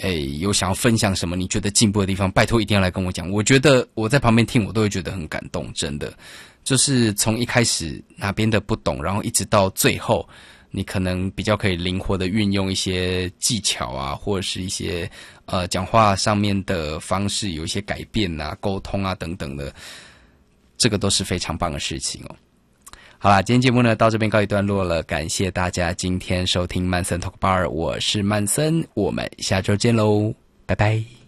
有想要分享什么你觉得进步的地方，拜托一定要来跟我讲。我觉得我在旁边听，我都会觉得很感动，真的。就是从一开始哪边的不懂，然后一直到最后，你可能比较可以灵活的运用一些技巧啊，或者是一些讲话上面的方式有一些改变啊，沟通啊等等的，这个都是非常棒的事情哦。好啦，今天节目呢到这边告一段落了，感谢大家今天收听曼森 Talk Bar， 我是曼森，我们下周见喽，拜拜。